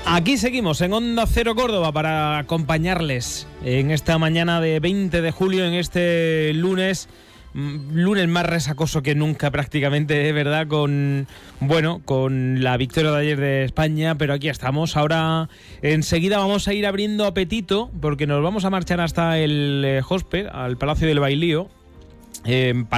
Aquí seguimos en Onda Cero Córdoba para acompañarles en esta mañana de 20 de julio, en este lunes más resacoso que nunca prácticamente, ¿verdad? Con la victoria de ayer de España, pero aquí estamos. Ahora enseguida vamos a ir abriendo apetito porque nos vamos a marchar hasta el Hosper, al Palacio del Bailío, para